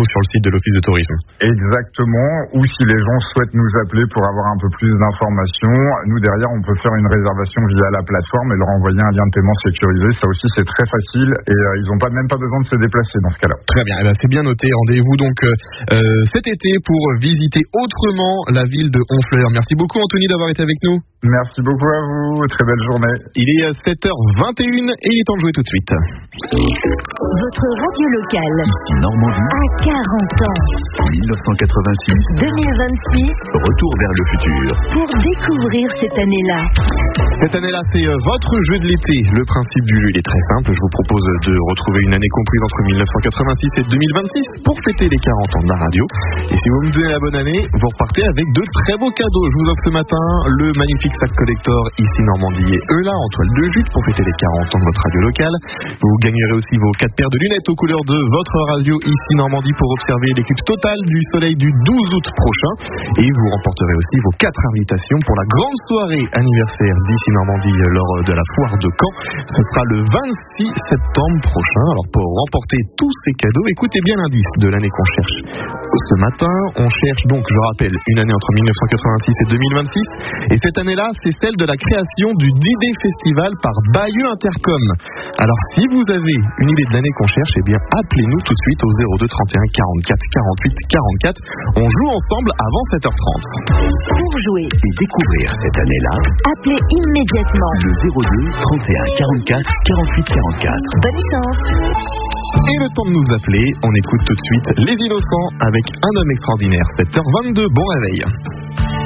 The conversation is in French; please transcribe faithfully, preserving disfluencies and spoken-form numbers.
infos sur le site de l'Office de tourisme. Exactement, ou si les gens souhaitent nous appeler pour avoir un peu plus d'informations, nous derrière on peut faire une réservation via la plateforme et leur envoyer un lien de paiement sécurisé. Ça aussi c'est très facile et euh, ils n'ont pas, même pas besoin de se déplacer dans ce cas-là. Très bien, eh ben, c'est bien noté. Rendez-vous donc euh, cet été pour visiter autrement la ville de Honfleur. Merci beaucoup Anthony d'avoir été avec nous. Merci beaucoup à vous, très belle journée. Il est sept heures vingt et une et il est temps de jouer tout de suite. Votre radio locale, ici Normandie, à quarante ans. dix-neuf cent quatre-vingt-six, deux mille vingt-six, retour vers le futur. Pour découvrir cette année-là. Cette année-là, c'est votre jeu de l'été. Le principe du jeu, il est très simple. Je vous propose de retrouver une année comprise entre mille neuf cent quatre-vingt-six et deux mille vingt-six pour fêter les quarante ans de la radio. Et si vous me donnez la bonne année, vous repartez avec de très beaux cadeaux. Je vous offre ce matin le magnifique sac collector ici Normandie et Eulat en toile de jute pour fêter les quarante ans de votre radio locale. Vous gagnerez aussi vos quatre paires de lunettes aux couleurs de votre radio ici Normandie pour observer l'éclipse totale du soleil du douze août prochain. Et vous remporterez aussi vos quatre invitations pour la grande soirée anniversaire d'ici Normandie lors de la foire de Caen. Ce sera le vingt-six septembre prochain. Alors pour remporter tous ces cadeaux, écoutez bien l'indice de l'année qu'on cherche. Ce matin, on cherche donc, je rappelle, une année entre mille neuf cent quatre-vingt-six et deux mille vingt-six. Et cette année-là, c'est celle de la création du D-Day Festival par Bayeux Intercom. Alors si vous avez une idée de l'année qu'on cherche, eh bien appelez-nous tout de suite au zéro deux trente et un quarante-quatre quarante-huit quarante-quatre. On joue ensemble avant sept heures trente. Pour jouer et découvrir cette année-là, appelez immédiatement le zéro deux trente et un quarante-quatre quarante-huit quarante-quatre. Bonne chance. Et le temps de nous appeler, on écoute tout de suite Les Innocents avec Un homme extraordinaire. sept heures vingt-deux, bon réveil.